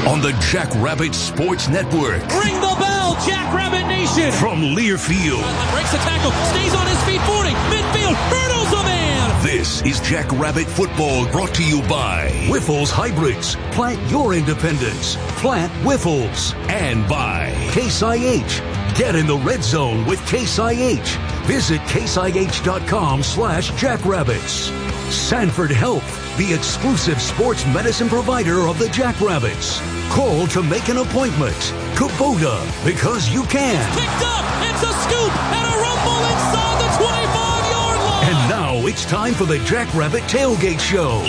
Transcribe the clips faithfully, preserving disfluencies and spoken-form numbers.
on the Jackrabbit Sports Network. Ring the bell, Jackrabbit Nation! From Learfield. Uh, breaks the tackle, stays on his feet, forty, midfield, hurdles a man! This is Jackrabbit Football, brought to you by Whiffles Hybrids. Plant your independence. Plant Whiffles. And by Case I H. Get in the red zone with Case I H. Visit caseih.com slash jackrabbits. Sanford Health, the exclusive sports medicine provider of the Jackrabbits. Call to make an appointment. Kubota, because you can. Picked up, it's a scoop, and a rumble inside the twenty-five-yard line. And now it's time for the Jackrabbit Tailgate Show.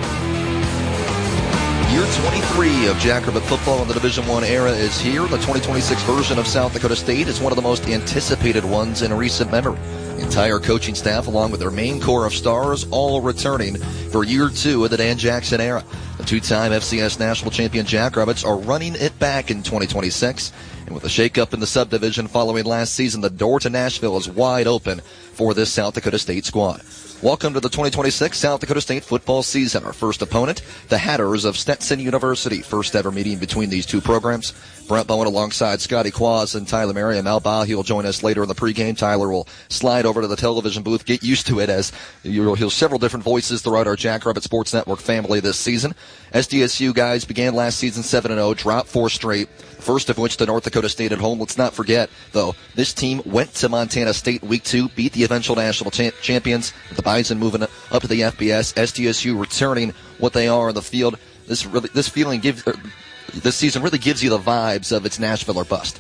Year twenty-three of Jackrabbit football in the Division One era is here. The twenty twenty-six version of South Dakota State is one of the most anticipated ones in recent memory. The entire coaching staff, along with their main core of stars, all returning for year two of the Dan Jackson era. The two-time F C S national champion Jackrabbits are running it back in twenty twenty-six. And with a shakeup in the subdivision following last season, the door to Nashville is wide open for this South Dakota State squad. Welcome to the twenty twenty-six South Dakota State football season. Our first opponent, the Hatters of Stetson University. First ever meeting between these two programs. Brent Bowen alongside Scotty Quaz and Tyler Merriam. Al Bahi will join us later in the pregame. Tyler will slide over to the television booth. Get used to it, as you'll hear several different voices throughout our Jackrabbit Sports Network family this season. S D S U guys began last season seven and oh, dropped four straight. First of which to North Dakota State at home. Let's not forget, though, this team went to Montana State week two, beat the eventual national cha- champions. The Bison moving up to the F B S. S D S U returning what they are on the field. This really, this feeling gives, er, this season really gives you the vibes of it's Nashville or bust.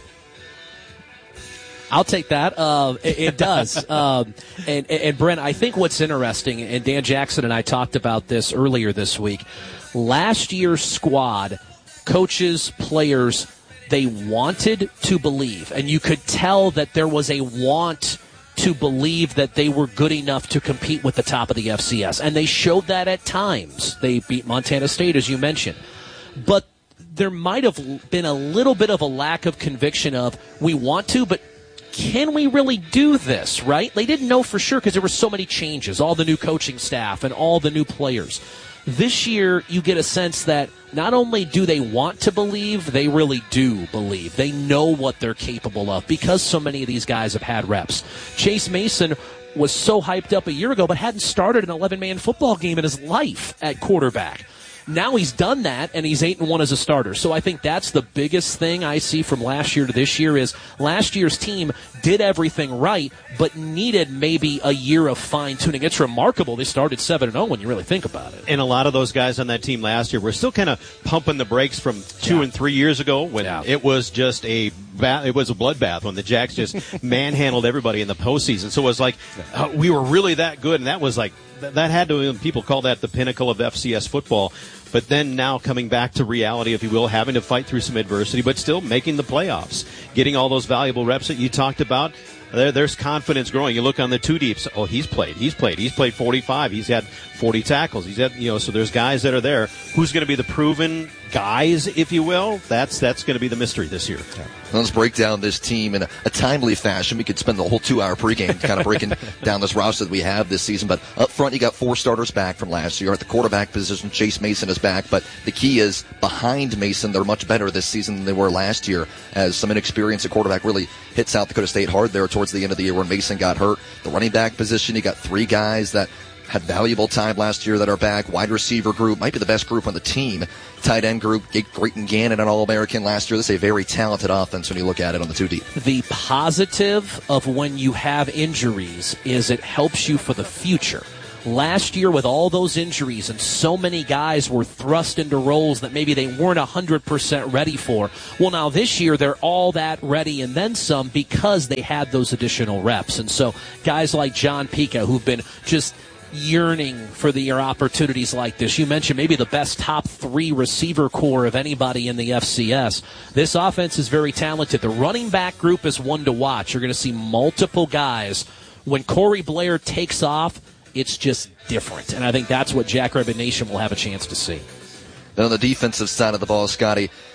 I'll take that. Uh, it, it does. um, and, and, and Brent, I think what's interesting, and Dan Jackson and I talked about this earlier this week, last year's squad, coaches, players, they wanted to believe, and you could tell that there was a want to believe that they were good enough to compete with the top of the F C S, and they showed that at times. They beat Montana State, as you mentioned. But there might have been a little bit of a lack of conviction of, we want to, but can we really do this, right? They didn't know for sure because there were so many changes, all the new coaching staff and all the new players. This year, you get a sense that not only do they want to believe, they really do believe. They know what they're capable of because so many of these guys have had reps. Chase Mason was so hyped up a year ago but hadn't started an eleven-man football game in his life at quarterback. Now he's done that, and he's eight and one as a starter. So I think that's the biggest thing I see from last year to this year is last year's team did everything right, but needed maybe a year of fine-tuning. It's remarkable they started seven and oh when you really think about it. And a lot of those guys on that team last year were still kind of pumping the brakes from two yeah. and three years ago when yeah. it was just a ba- it was a bloodbath when the Jacks just manhandled everybody in the postseason. So it was like uh, we were really that good, and that was like that had to, people call that the pinnacle of F C S football. But then now coming back to reality, if you will, having to fight through some adversity, but still making the playoffs, getting all those valuable reps that you talked about. There, there's confidence growing. You look on the two deeps. Oh, he's played. He's played. He's played forty-five. He's had forty tackles. He's had, you know, so there's guys that are there. Who's going to be the proven guys, if you will? That's that's going to be the mystery this year. Yeah. Let's break down this team in a, a timely fashion. We could spend the whole two-hour pregame kind of breaking down this roster that we have this season. But up front, you got four starters back from last year. At the quarterback position, Chase Mason is back. But the key is behind Mason, they're much better this season than they were last year, as some inexperience at quarterback really hit South Dakota State hard there towards the end of the year when Mason got hurt. The running back position, you got three guys that had valuable time last year that are back. Wide receiver group might be the best group on the team. Tight end group, Drayton Gannon, an All-American last year. This is a very talented offense when you look at it on the two deep. The positive of when you have injuries is it helps you for the future. Last year, with all those injuries and so many guys were thrust into roles that maybe they weren't one hundred percent ready for, well, now this year they're all that ready and then some because they had those additional reps. And so guys like John Pica, who've been just yearning for the opportunities like this. You mentioned maybe the best top three receiver core of anybody in the F C S. This offense is very talented. The running back group is one to watch. You're going to see multiple guys. When Corey Blair takes off, it's just different. And I think that's what Jackrabbit Nation will have a chance to see. Then on the defensive side of the ball, Scotty,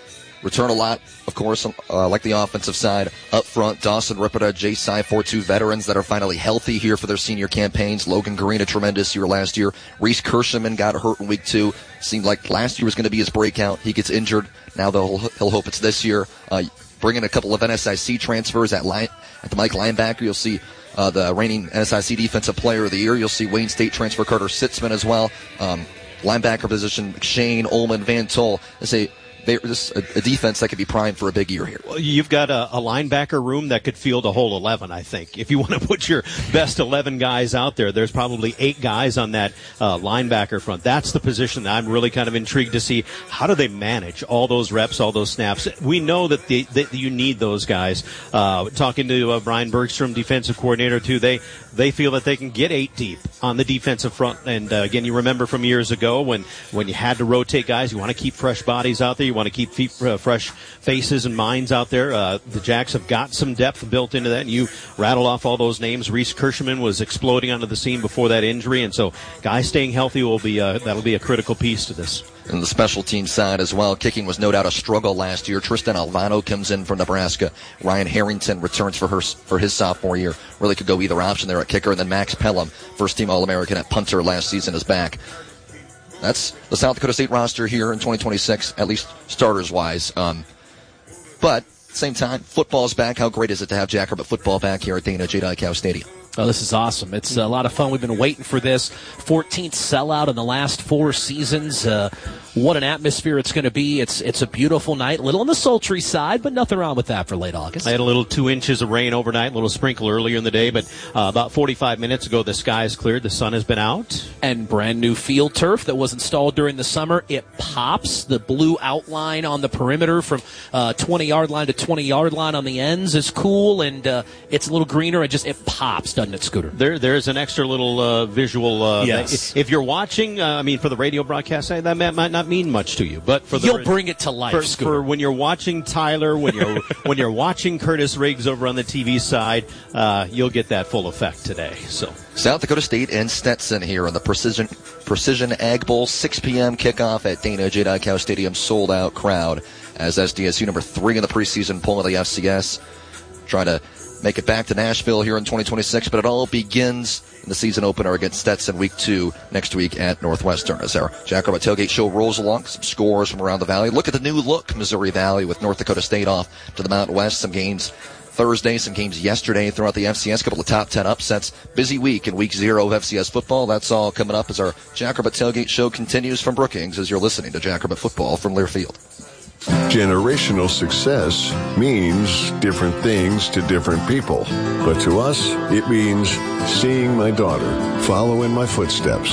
return a lot, of course, uh, like the offensive side. Up front, Dawson Ripperda, Jay Seifor, two veterans that are finally healthy here for their senior campaigns. Logan Green, a tremendous year last year. Reese Kirschman got hurt in week two. Seemed like last year was going to be his breakout. He gets injured. Now they'll, he'll hope it's this year. Uh, bring in a couple of N S I C transfers at line, at the Mike linebacker. You'll see uh, the reigning N S I C Defensive Player of the Year. You'll see Wayne State transfer Carter Sitzman as well. Um, linebacker position, McShane, Ullman, Van Tol. They say they're just a, a defense that could be primed for a big year here. Well, you've got a, a linebacker room that could field a whole eleven, I think. If you want to put your best eleven guys out there, there's probably eight guys on that uh, linebacker front. That's the position that I'm really kind of intrigued to see. How do they manage all those reps, all those snaps? We know that, the, that you need those guys. Uh, talking to uh, Brian Bergstrom, defensive coordinator, too, they they feel that they can get eight deep on the defensive front. And, uh, again, you remember from years ago when, when you had to rotate guys, you want to keep fresh bodies out there. You want to keep feet, uh, fresh faces and minds out there. Uh, the Jacks have got some depth built into that. And you rattle off all those names. Reese Kirschman was exploding onto the scene before that injury. And so guys staying healthy will be uh, that'll be a critical piece to this. And the special team side as well. Kicking was no doubt a struggle last year. Tristan Alvano comes in from Nebraska. Ryan Harrington returns for her for his sophomore year. Really could go either option there at kicker. And then Max Pelham, first team All-American at punter last season, is back. That's the South Dakota State roster here in twenty twenty-six, at least starters-wise. Um, but at the same time, football's back. How great is it to have Jackrabbit football back here at Dana J. Dykow Stadium? Oh, this is awesome. It's a lot of fun. We've been waiting for this. fourteenth sellout in the last four seasons. Uh, what an atmosphere it's going to be. It's it's a beautiful night. A little on the sultry side, but nothing wrong with that for late August. I had a little two inches of rain overnight, a little sprinkle earlier in the day, but uh, about forty-five minutes ago, the sky's cleared. The sun has been out. And brand new field turf that was installed during the summer. It pops. The blue outline on the perimeter from uh, twenty-yard line to twenty-yard line on the ends is cool, and uh, it's a little greener. It just it pops, doesn't it, Scooter? There, there's an extra little uh, visual. Uh, yes. If you're watching, uh, I mean, for the radio broadcast, that might not mean much to you, but for the you'll bring it to life. For, Scooter. for when you're watching Tyler, when you're when you're watching Curtis Riggs over on the T V side, uh, you'll get that full effect today. So South Dakota State and Stetson here on the Precision Precision Ag Bowl, six p.m. kickoff at Dana J. Dykow Stadium. Sold out crowd as S D S U number three in the preseason poll of the F C S trying to make it back to Nashville here in twenty twenty-six, but it all begins in the season opener against Stetson week two next week at Northwestern. As our Jackrabbit Tailgate Show rolls along, some scores from around the valley. Look at the new look Missouri Valley with North Dakota State off to the Mountain West. Some games Thursday, some games yesterday throughout the F C S, a couple of top ten upsets. Busy week in week zero of F C S football. That's all coming up as our Jackrabbit Tailgate Show continues from Brookings as you're listening to Jackrabbit Football from Learfield. Generational success means different things to different people. But to us, it means seeing my daughter follow in my footsteps,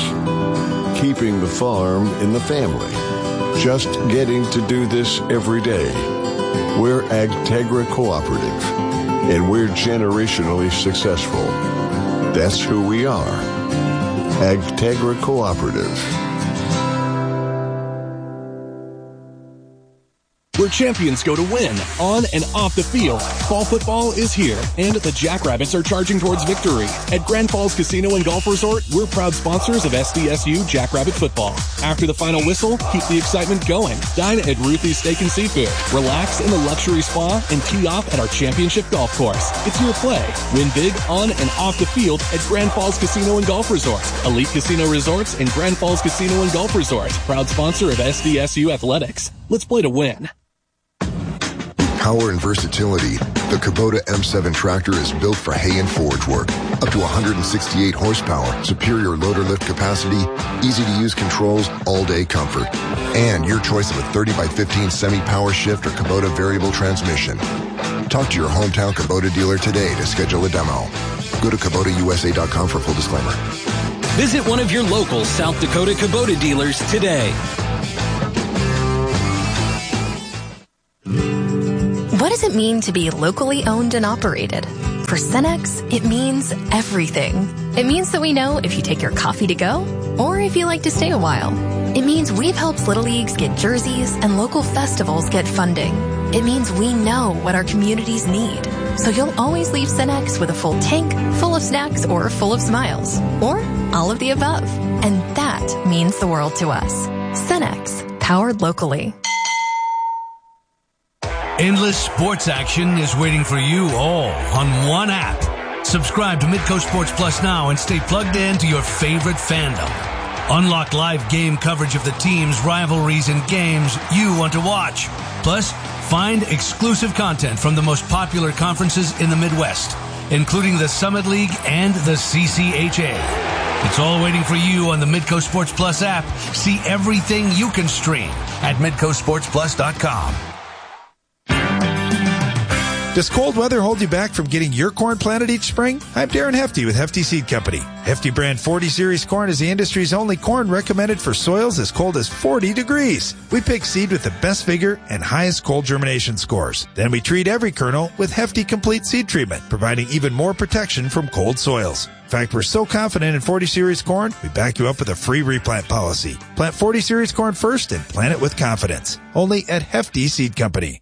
keeping the farm in the family, just getting to do this every day. We're Agtegra Cooperative, and we're generationally successful. That's who we are. Agtegra Cooperative. Where champions go to win, on and off the field. Fall football is here, and the Jackrabbits are charging towards victory. At Grand Falls Casino and Golf Resort, we're proud sponsors of S D S U Jackrabbit Football. After the final whistle, keep the excitement going. Dine at Ruthie's Steak and Seafood. Relax in the luxury spa and tee off at our championship golf course. It's your play. Win big on and off the field at Grand Falls Casino and Golf Resort. Elite Casino Resorts and Grand Falls Casino and Golf Resort. Proud sponsor of S D S U Athletics. Let's play to win. Power and versatility, the Kubota M seven tractor is built for hay and forage work. Up to one hundred sixty-eight horsepower, superior loader lift capacity, easy-to-use controls, all-day comfort. And your choice of a thirty by fifteen semi-power shift or Kubota variable transmission. Talk to your hometown Kubota dealer today to schedule a demo. Go to Kubota U S A dot com for full disclaimer. Visit one of your local South Dakota Kubota dealers today. What does it mean to be locally owned and operated? For Cenex, it means everything. It means that we know if you take your coffee to go or if you like to stay a while. It means we've helped Little Leagues get jerseys and local festivals get funding. It means we know what our communities need. So you'll always leave Cenex with a full tank, full of snacks, or full of smiles. Or all of the above. And that means the world to us. Cenex, powered locally. Endless sports action is waiting for you all on one app. Subscribe to Midco Sports Plus now and stay plugged in to your favorite fandom. Unlock live game coverage of the teams, rivalries, and games you want to watch. Plus, find exclusive content from the most popular conferences in the Midwest, including the Summit League and the C C H A. It's all waiting for you on the Midco Sports Plus app. See everything you can stream at midco sports plus dot com. Does cold weather hold you back from getting your corn planted each spring? I'm Darren Hefty with Hefty Seed Company. Hefty brand forty series corn is the industry's only corn recommended for soils as cold as forty degrees. We pick seed with the best vigor and highest cold germination scores. Then we treat every kernel with Hefty Complete Seed Treatment, providing even more protection from cold soils. In fact, we're so confident in forty series corn, we back you up with a free replant policy. Plant forty series corn first and plant it with confidence. Only at Hefty Seed Company.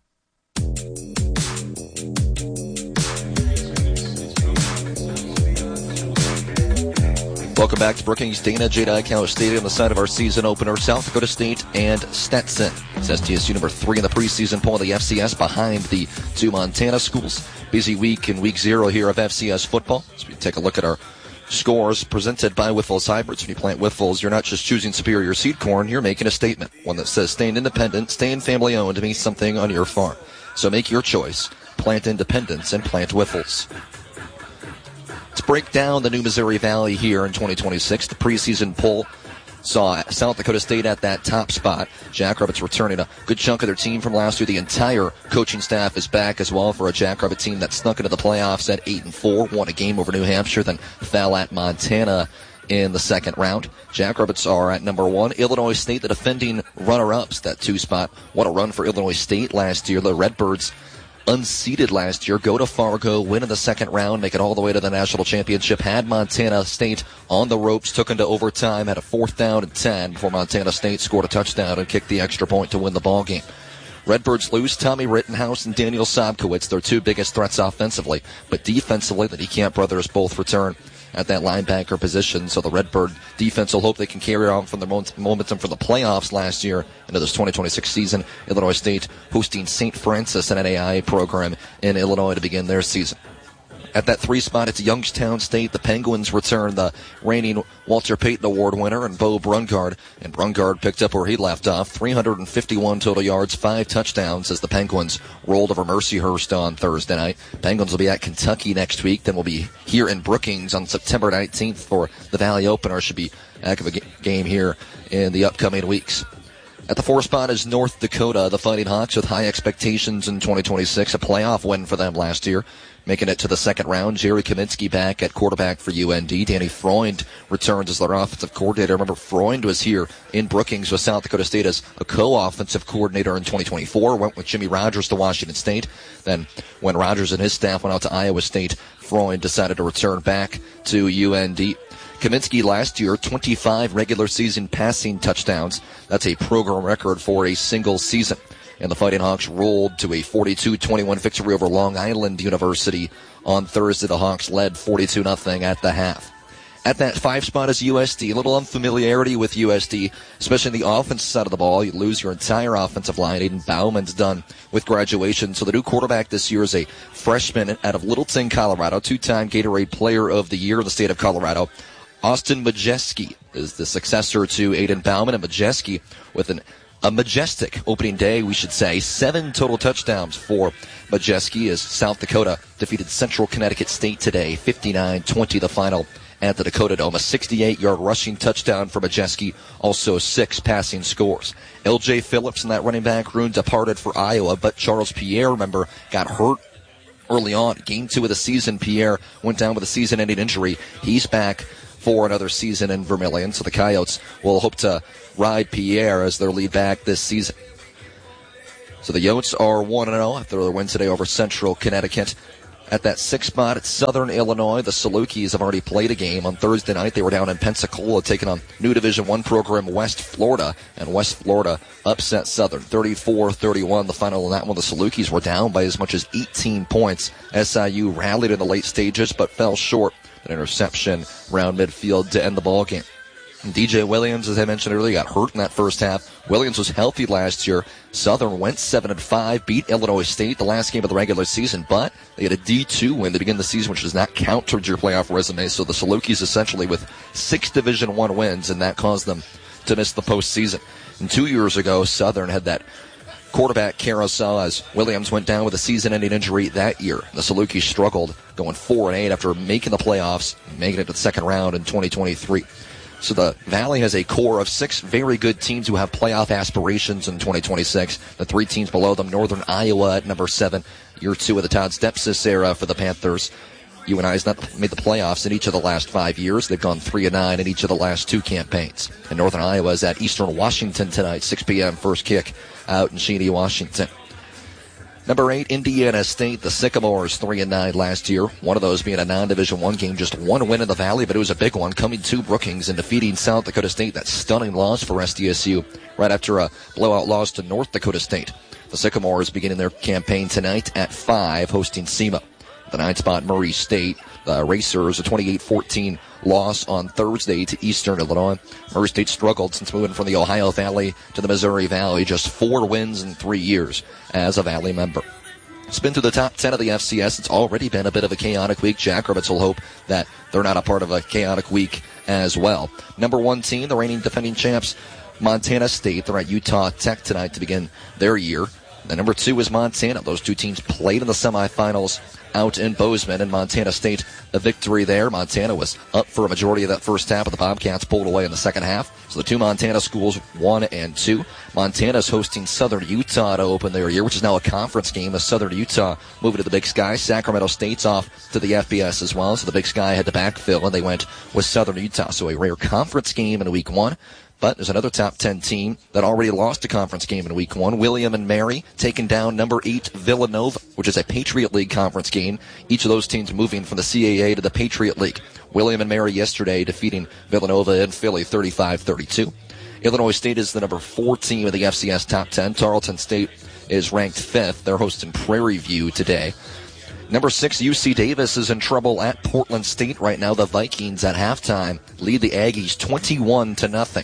Welcome back to Brookings Dana J. Dykow Stadium, the site of our season opener, South Dakota State and Stetson. It's S D S U number three in the preseason poll of the F C S, behind the two Montana schools. Busy week in week zero here of F C S football. So we take a look at our scores presented by Wyffels Hybrids. When you plant Wyffels, you're not just choosing superior seed corn, you're making a statement. One that says staying independent, staying family owned means something on your farm. So make your choice. Plant independence and plant Wyffels. Let's break down the new Missouri Valley here in twenty twenty-six. The preseason poll saw South Dakota State at that top spot. Jackrabbits returning a good chunk of their team from last year. The entire coaching staff is back as well for a Jackrabbit team that snuck into the playoffs at eight and four, won a game over New Hampshire, then fell at Montana in the second round. Jackrabbits are at number one. Illinois State, the defending runner-ups, that two spot. What a run for Illinois State last year. The Redbirds, unseeded last year, go to Fargo, win in the second round, make it all the way to the national championship. Had Montana State on the ropes, took into overtime, had a fourth down and ten before Montana State scored a touchdown and kicked the extra point to win the ball game. Redbirds lose Tommy Rittenhouse and Daniel Sobkowitz, their two biggest threats offensively, but defensively the DeCamp brothers both return at that linebacker position. So the Redbird defense will hope they can carry on from the momentum from the playoffs last year into this twenty twenty-six season. Illinois State hosting Saint Francis, an N A I A program in Illinois, to begin their season. At that three spot, it's Youngstown State. The Penguins return the reigning Walter Payton Award winner and Bo Brungard. And Brungard picked up where he left off. three hundred fifty-one total yards, five touchdowns as the Penguins rolled over Mercyhurst on Thursday night. Penguins will be at Kentucky next week. Then we'll be here in Brookings on September nineteenth for the Valley Opener. Should be a heck of a game here in the upcoming weeks. At the four spot is North Dakota, the Fighting Hawks, with high expectations in twenty twenty-six. A playoff win for them last year, making it to the second round. Jerry Kaminsky back at quarterback for U N D. Danny Freund returns as their offensive coordinator. Remember, Freund was here in Brookings with South Dakota State as a co-offensive coordinator in twenty twenty-four. Went with Jimmy Rogers to Washington State. Then when Rogers and his staff went out to Iowa State, Freund decided to return back to U N D. Kaminsky last year, twenty-five regular season passing touchdowns. That's a program record for a single season. And the Fighting Hawks rolled to a forty-two twenty-one victory over Long Island University on Thursday. The Hawks led forty-two nothing at the half. At that five spot is U S D. A little unfamiliarity with U S D, especially in the offensive side of the ball. You lose your entire offensive line. Aiden Bauman's done with graduation. So the new quarterback this year is a freshman out of Littleton, Colorado, two-time Gatorade Player of the Year of the state of Colorado. Austin Majeski is the successor to Aiden Bauman, and Majeski with an, a majestic opening day, we should say. Seven total touchdowns for Majeski as South Dakota defeated Central Connecticut State today, fifty-nine twenty the final at the Dakota Dome. A sixty-eight-yard rushing touchdown for Majeski, also six passing scores. L J Phillips in that running back room departed for Iowa, but Charles Pierre, remember, got hurt early on. Game two of the season, Pierre went down with a season-ending injury. He's back for another season in Vermillion, so the Coyotes will hope to ride Pierre as their lead back this season. So the Yotes are one and oh after their win today over Central Connecticut. At that sixth spot, it's Southern Illinois. The Salukis have already played a game. On Thursday night, they were down in Pensacola taking on new Division I program West Florida, and West Florida upset Southern thirty-four thirty-one. The final in that one, the Salukis were down by as much as eighteen points. S I U rallied in the late stages, but fell short. An interception around midfield to end the ball game. And D J Williams, as I mentioned earlier, got hurt in that first half. Williams was healthy last year. Southern went seven and five, beat Illinois State the last game of the regular season, but they had a D two win to begin the season, which does not count towards your playoff resume. So the Salukis essentially with six Division One wins, and that caused them to miss the postseason. And two years ago, Southern had that quarterback carousel as Williams went down with a season-ending injury that year. The Salukis struggled, going four and eight after making the playoffs, making it to the second round in twenty twenty-three. So the Valley has a core of six very good teams who have playoff aspirations in twenty twenty-six. The three teams below them, Northern Iowa at number seven, year two of the Todd Stepsis era for the Panthers. U N I has not made the playoffs in each of the last five years. They've gone three and nine in each of the last two campaigns. And Northern Iowa is at Eastern Washington tonight, six p.m. first kick out in Cheney, Washington. Number eight, Indiana State. The Sycamores, three and nine last year. One of those being a non-Division One game. Just one win in the Valley, but it was a big one, coming to Brookings and defeating South Dakota State. That stunning loss for S D S U right after a blowout loss to North Dakota State. The Sycamores beginning their campaign tonight at five, hosting SEMA. The ninth spot, Murray State. The Racers, a twenty-eight fourteen loss on Thursday to Eastern Illinois. Murray State struggled since moving from the Ohio Valley to the Missouri Valley. Just four wins in three years as a Valley member. Spin through the top ten of the F C S. It's already been a bit of a chaotic week. Jackrabbits will hope that they're not a part of a chaotic week as well. Number one team, the reigning defending champs, Montana State. They're at Utah Tech tonight to begin their year. The number two is Montana. Those two teams played in the semifinals out in Bozeman, and Montana State, a victory there. Montana was up for a majority of that first half, but the Bobcats pulled away in the second half. So the two Montana schools, one and two. Montana's hosting Southern Utah to open their year, which is now a conference game as Southern Utah moving to the Big Sky. Sacramento State's off to the F B S as well, so the Big Sky had to backfill, and they went with Southern Utah. So a rare conference game in week one. But there's another top ten team that already lost a conference game in week one. William and Mary taking down number eight Villanova, which is a Patriot League conference game. Each of those teams moving from the C A A to the Patriot League. William and Mary yesterday defeating Villanova and Philly thirty-five thirty-two. Illinois State is the number four team of the F C S top ten. Tarleton State is ranked fifth. They're hosting Prairie View today. Number six, U C Davis is in trouble at Portland State right now. The Vikings at halftime lead the Aggies twenty-one to nothing.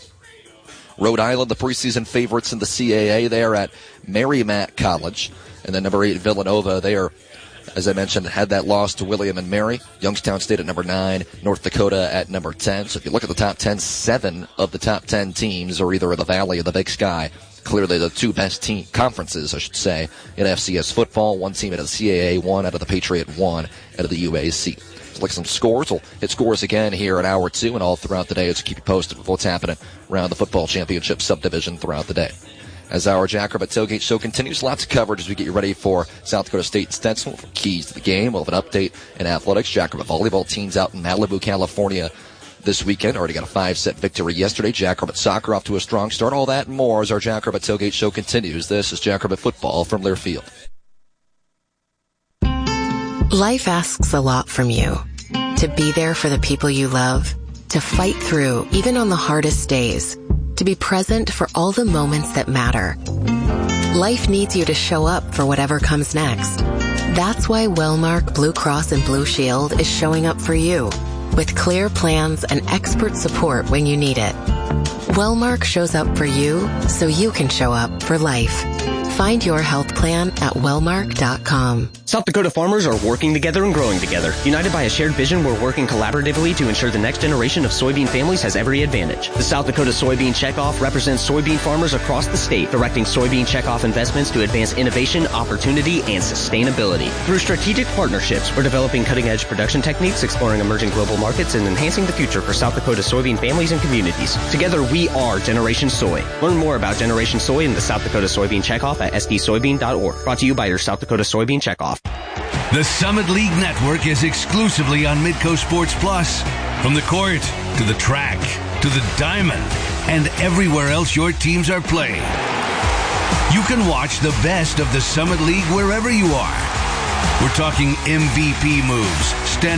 Rhode Island, the preseason favorites in the C A A, they are at Merrimack College. And then number eight, Villanova, they are, as I mentioned, had that loss to William and Mary. Youngstown State at number nine, North Dakota at number ten. So if you look at the top ten, seven of the top ten teams are either in the Valley or the Big Sky. Clearly the two best team conferences, I should say, in F C S football. One team out of the C A A, one out of the Patriot, one out of the U A C. Like some scores. We'll hit scores again here in hour two and all throughout the day as we keep you posted with what's happening around the football championship subdivision throughout the day. As our Jackrabbit Tailgate Show continues, lots of coverage as we get you ready for South Dakota State and Stetson for keys to the game. We'll have an update in athletics. Jackrabbit volleyball teams out in Malibu, California this weekend. Already got a five-set victory yesterday. Jackrabbit soccer off to a strong start. All that and more as our Jackrabbit Tailgate Show continues. This is Jackrabbit Football from Learfield. Life asks a lot from you. To be there for the people you love, to fight through even on the hardest days, to be present for all the moments that matter. Life needs you to show up for whatever comes next. That's why Wellmark Blue Cross and Blue Shield is showing up for you, with clear plans and expert support when you need it. Wellmark shows up for you so you can show up for life. Find your health plan at wellmark dot com. South Dakota farmers are working together and growing together. United by a shared vision, we're working collaboratively to ensure the next generation of soybean families has every advantage. The South Dakota Soybean Checkoff represents soybean farmers across the state, directing soybean checkoff investments to advance innovation, opportunity, and sustainability. Through strategic partnerships, we're developing cutting-edge production techniques, exploring emerging global markets, and enhancing the future for South Dakota soybean families and communities. Together, we are Generation Soy. Learn more about Generation Soy and the South Dakota Soybean Checkoff at S D soybean dot org. Brought to you by your South Dakota Soybean Checkoff. The Summit League Network is exclusively on Midco Sports Plus. From the court, to the track, to the diamond, and everywhere else your teams are playing. You can watch the best of the Summit League wherever you are. We're talking M V P moves, stand